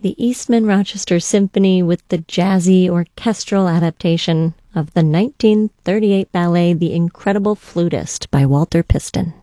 the Eastman Rochester Symphony with the jazzy orchestral adaptation of the 1938 ballet The Incredible Flutist by Walter Piston.